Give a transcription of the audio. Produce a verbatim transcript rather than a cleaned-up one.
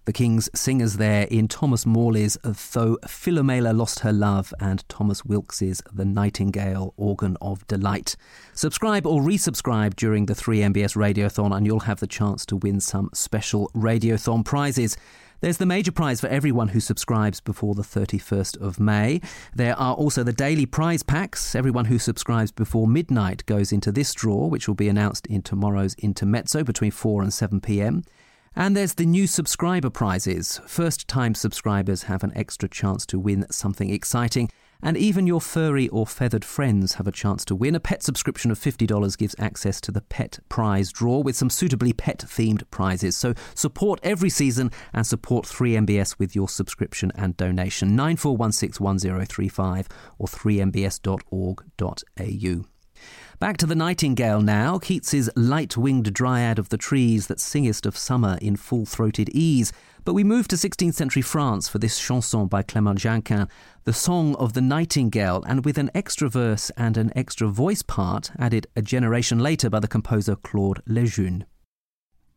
The King's singers there in Thomas Morley's Though Philomela Lost Her Love and Thomas Wilkes's The Nightingale, Organ of Delight. Subscribe or resubscribe during the three M B S Radiothon and you'll have the chance to win some special Radiothon prizes. There's the major prize for everyone who subscribes before the thirty-first of May. There are also the daily prize packs. Everyone who subscribes before midnight goes into this draw, which will be announced in tomorrow's Intermezzo between four and seven p.m. And there's the new subscriber prizes. First-time subscribers have an extra chance to win something exciting. And even your furry or feathered friends have a chance to win. A pet subscription of fifty dollars gives access to the pet prize draw with some suitably pet-themed prizes. So support every season and support three M B S with your subscription and donation. nine four one six one zero three five or three m b s dot org dot a u. Back to the Nightingale now, Keats's light-winged dryad of the trees that singest of summer in full-throated ease. But we move to sixteenth century France for this chanson by Clément Janquin, the Song of the Nightingale, and with an extra verse and an extra voice part added a generation later by the composer Claude Lejeune.